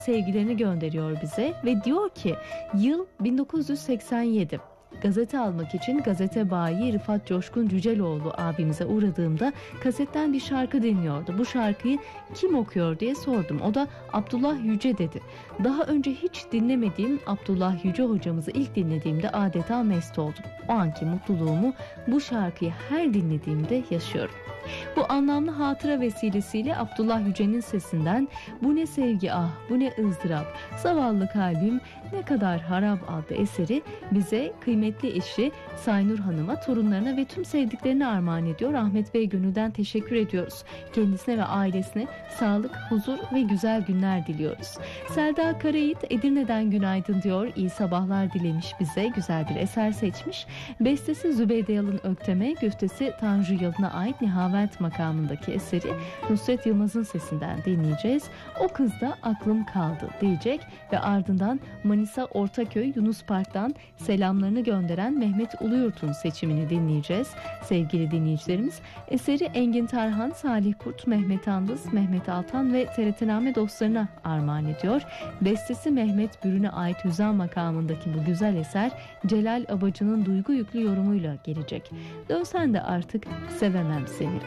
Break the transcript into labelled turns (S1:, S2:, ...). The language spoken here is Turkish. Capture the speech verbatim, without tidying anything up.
S1: sevgilerini gönderiyor bize ve diyor ki yıl bin dokuz yüz seksen yedi. Gazete almak için gazete bayi Rıfat Coşkun Cüceloğlu abimize uğradığımda kasetten bir şarkı dinliyordu. Bu şarkıyı kim okuyor diye sordum. O da Abdullah Yüce dedi. Daha önce hiç dinlemediğim Abdullah Yüce hocamızı ilk dinlediğimde adeta mest oldum. O anki mutluluğumu bu şarkıyı her dinlediğimde yaşıyorum. Bu anlamlı hatıra vesilesiyle Abdullah Yüce'nin sesinden "Bu ne sevgi ah, bu ne ızdırap, zavallı kalbim ne kadar harap" adlı eseri bize kıymetli eşi Saynur Hanım'a, torunlarına ve tüm sevdiklerine armağan ediyor. Ahmet Bey, gönülden teşekkür ediyoruz. Kendisine ve ailesine sağlık, huzur ve güzel günler diliyoruz. Selda Karayiğit Edirne'den günaydın diyor. İyi sabahlar dilemiş bize. Güzel bir eser seçmiş. Bestesi Zübeyde Yalın Öktem'e, güftesi Tanju Yalın'a ait Nihavent makamındaki eseri Nusret Yılmaz'ın sesinden dinleyeceğiz. O kızda aklım kaldı diyecek ve ardından Manisa Ortaköy Yunus Park'tan selamlarını gönderen Mehmet Uluyurt'un seçimini dinleyeceğiz. Sevgili dinleyicilerimiz, eseri Engin Tarhan, Salih Kurt, Mehmet Andız, Mehmet Altan ve T R T Name dostlarına armağan ediyor. Bestesi Mehmet Bürün'e ait Hüzam makamındaki bu güzel eser Celal Abacı'nın duygu yüklü yorumuyla gelecek. Dönsen de artık sevemem seni.